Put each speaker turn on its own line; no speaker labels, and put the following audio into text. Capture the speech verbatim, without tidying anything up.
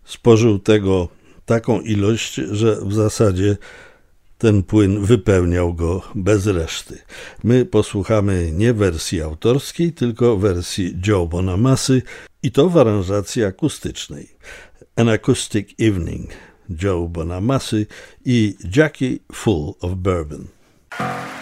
Spożył tego taką ilość, że w zasadzie ten płyn wypełniał go bez reszty. My posłuchamy nie wersji autorskiej, tylko wersji Joe Bonamassy i to w aranżacji akustycznej. An Acoustic Evening, Joe Bonamassy i Jackie Full of Bourbon.